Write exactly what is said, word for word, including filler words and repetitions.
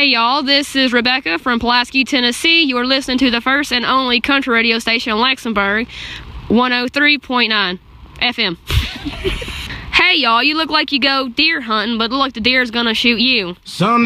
Hey y'all, this is Rebecca from Pulaski, Tennessee. You are listening to the first and only country radio station in Luxembourg, one oh three point nine F M. Hey y'all, you look like you go deer hunting, but look like the deer's gonna shoot you. Some